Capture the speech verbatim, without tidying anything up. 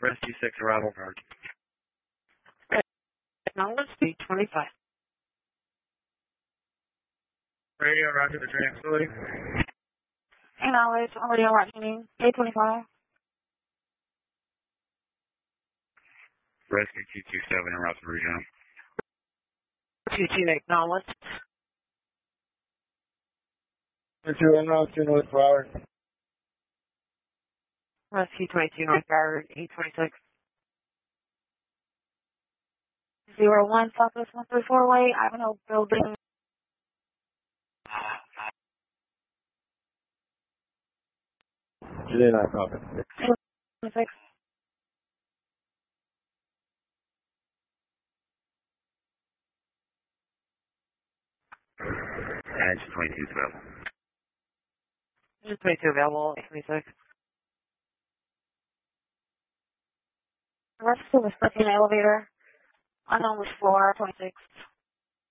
Rescue six, arrival guard. Acknowledge speed twenty-five. Radio, roger the training facility. Acknowledge, on radio watching, A twenty-five. Rescue two two seven, en route to regional. two two, acknowledge. two en route to North Broward. Rescue twenty-two, North Broward, eight twenty-six. Zero one, Southwest one three four Way, Ivanhoe Building. Today night, copy. twenty-six. Engine twenty-two is available. Engine twenty-two available, eight twenty-six. Rescue was stuck in the elevator. Unknown was floor, twenty-six.